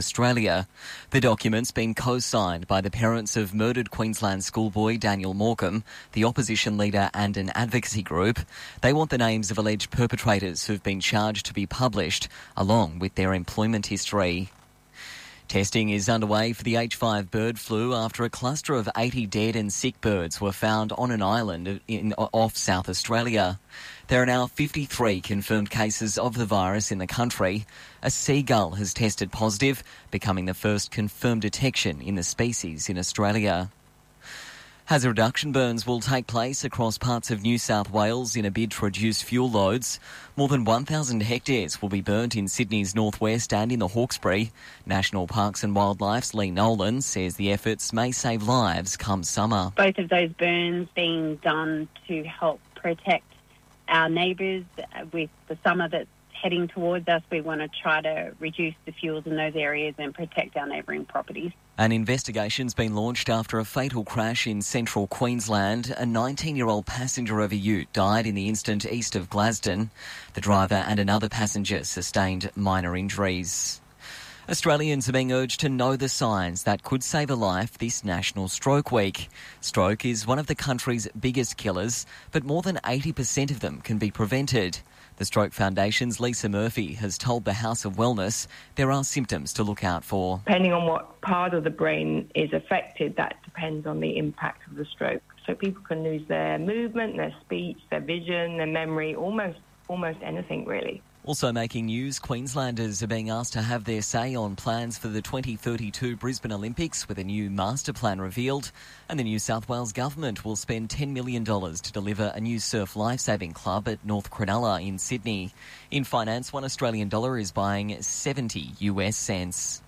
Australia. The document's been co-signed by the parents of murdered Queensland schoolboy Daniel Morcombe, the opposition leader and an advocacy group. They want the names of alleged perpetrators who've been charged to be published, along with their employment history. Testing is underway for the H5 bird flu after a cluster of 80 dead and sick birds were found on an island off South Australia. There are now 53 confirmed cases of the virus in the country. A seagull has tested positive, becoming the first confirmed detection in the species in Australia. Hazard reduction burns will take place across parts of New South Wales in a bid to reduce fuel loads. More than 1,000 hectares will be burnt in Sydney's northwest and in the Hawkesbury. National Parks and Wildlife's Lee Nolan says the efforts may save lives come summer. Both of those burns being done to help protect our neighbours with the summer that's heading towards us. We want to try to reduce the fuels in those areas and protect our neighbouring properties. An investigation's been launched after a fatal crash in central Queensland. A 19-year-old passenger of a ute died in the incident east of Glaston. The driver and another passenger sustained minor injuries. Australians are being urged to know the signs that could save a life this National Stroke Week. Stroke is one of the country's biggest killers, but more than 80% of them can be prevented. The Stroke Foundation's Lisa Murphy has told the House of Wellness there are symptoms to look out for. Depending on what part of the brain is affected, that depends on the impact of the stroke. So people can lose their movement, their speech, their vision, their memory, almost anything really. Also making news, Queenslanders are being asked to have their say on plans for the 2032 Brisbane Olympics with a new master plan revealed. And the New South Wales government will spend $10 million to deliver a new surf lifesaving club at North Cronulla in Sydney. In finance, $1 Australian is buying 70 US cents.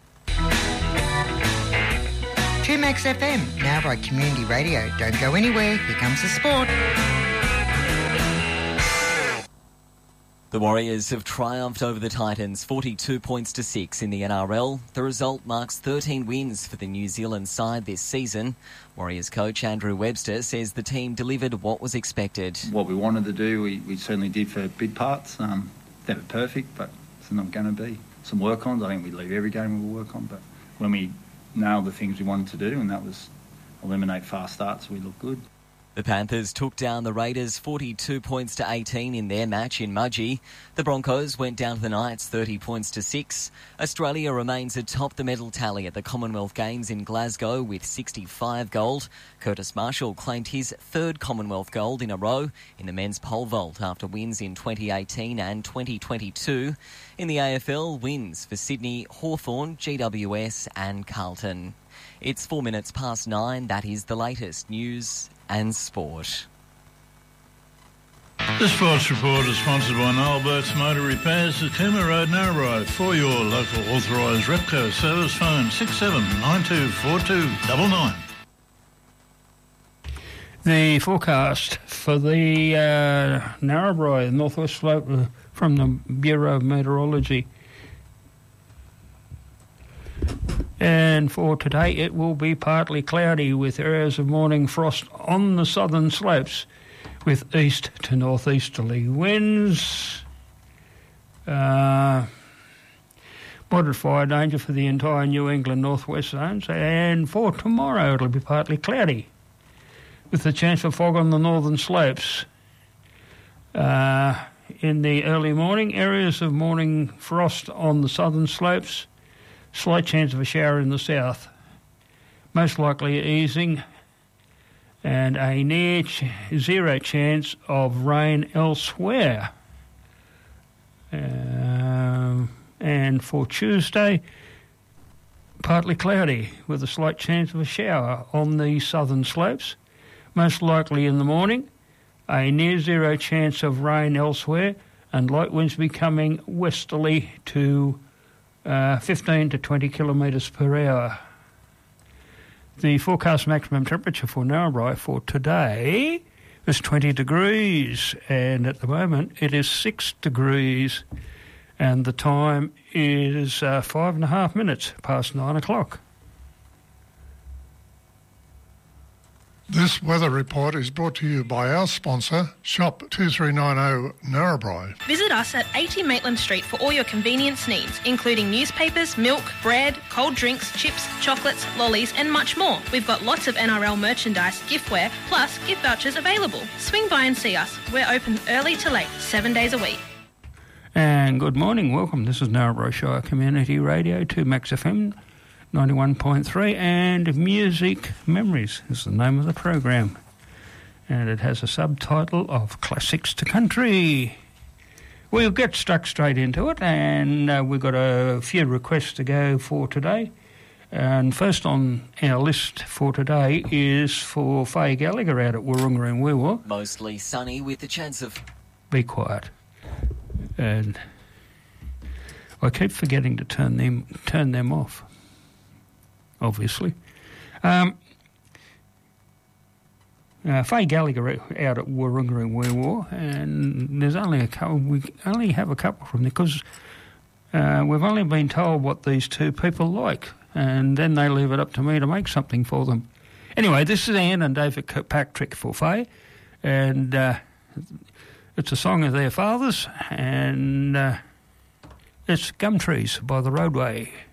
2Max FM, now by Community Radio. Don't go anywhere, here comes the sport. The Warriors have triumphed over the Titans 42 points to 6 in the NRL. The result marks 13 wins for the New Zealand side this season. Warriors coach Andrew Webster says the team delivered what was expected. What we wanted to do, we certainly did for big parts. Never perfect, but it's not going to be. Some work-ons, I think we leave every game we will work on, but when we nailed the things we wanted to do, and that was eliminate fast starts, we looked good. The Panthers took down the Raiders 42 points to 18 in their match in Mudgee. The Broncos went down to the Knights 30 points to 6. Australia remains atop the medal tally at the Commonwealth Games in Glasgow with 65 gold. Curtis Marshall claimed his third Commonwealth gold in a row in the men's pole vault after wins in 2018 and 2022. In the AFL, wins for Sydney, Hawthorn, GWS and Carlton. It's 4 minutes past 9. That is the latest news and sport. The Sports Report is sponsored by Noel Burt's Motor Repairs at Cooma Road, Narrabri. For your local authorised Repco service, phone 67924299. The forecast for the Narrabri, northwest slope from the Bureau of Meteorology. And for today, it will be partly cloudy with areas of morning frost on the southern slopes with east to northeasterly winds. Moderate fire danger for the entire New England northwest zones. And for tomorrow, it'll be partly cloudy with the chance for fog on the northern slopes. In the early morning, areas of morning frost on the southern slopes. Slight chance of a shower in the south, most likely easing, and a near zero chance of rain elsewhere. And for Tuesday, partly cloudy with a slight chance of a shower on the southern slopes, most likely in the morning, a near zero chance of rain elsewhere, and light winds becoming westerly to 15 to 20 kilometres per hour. The forecast maximum temperature for Narrabri for today is 20 degrees, and at the moment it is 6 degrees, and the time is 5.5 minutes past 9 o'clock. This weather report is brought to you by our sponsor, Shop 2390 Narrabri. Visit us at 80 Maitland Street for all your convenience needs, including newspapers, milk, bread, cold drinks, chips, chocolates, lollies and much more. We've got lots of NRL merchandise, giftware, plus gift vouchers available. Swing by and see us. We're open early to late, 7 days a week. And good morning, welcome. This is Narrabri Shire Community Radio, 2 Max FM 91.3, and Music Memories is the name of the program. And it has a subtitle of Classics to Country. We'll get stuck straight into it, and we've got a few requests to go for today. And first on our list for today is for Faye Gallagher out at Wahroonga and Weewa. Mostly sunny with the chance of... Be quiet. And I keep forgetting to turn them off, obviously. Faye Gallagher out at Wahroonga and Weewa, and there's only a couple. We only have a couple from there because we've only been told what these two people like, and then they leave it up to me to make something for them. Anyway, this is Anne and David Kirkpatrick for Faye, and it's a song of their fathers, and it's Gum Trees by the Roadway.